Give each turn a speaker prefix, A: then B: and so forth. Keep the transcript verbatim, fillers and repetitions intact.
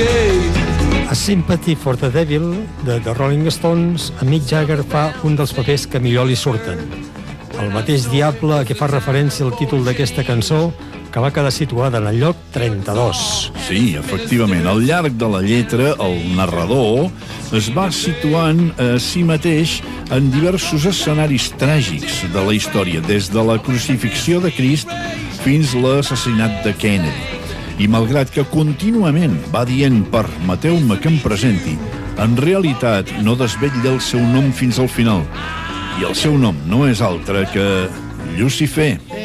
A: gate.
B: A Sympathy for the Devil, de The Rolling Stones, a Mick Jagger fa un dels papers que millor li surten. El mateix diable a què fa referència el títol d'aquesta cançó, que va quedar situada en el lloc trenta-dos.
C: Sí, efectivament. Al llarg de la lletra, el narrador es va situant a si mateix en diversos escenaris tràgics de la història, des de la crucifixió de Crist fins l'assassinat de Kennedy. I malgrat que contínuament va dient permeteu-me que em presenti, en realitat no desvetlla el seu nom fins al final. I el seu nom no és altre que Llucifer.